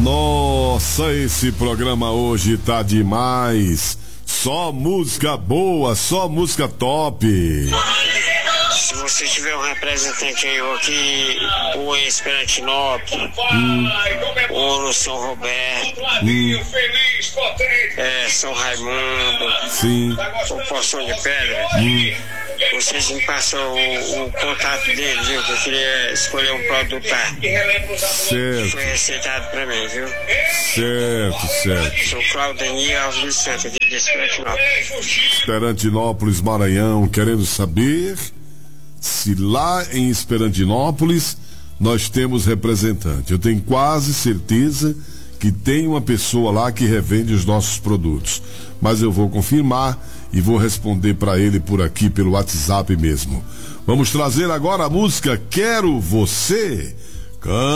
Nossa, esse programa hoje tá demais. Só música boa, só música top. Se você tiver um representante aí, aqui, ou em Esperantinópolis, ou no São Roberto, São Raimundo, sim, ou Poção de Pedra, vocês me passam o contato dele, viu? Que eu queria escolher um produto lá. certo, Foi receitado pra mim, viu? certo. Sou Claudemir Alves dos Santos, aqui de Esperantinópolis. Esperantinópolis, Maranhão, querendo saber se lá em Esperantinópolis nós temos representante. Eu tenho quase certeza que tem uma pessoa lá que revende os nossos produtos, mas eu vou confirmar e vou responder para ele por aqui pelo WhatsApp mesmo. Vamos trazer agora a música Quero Você.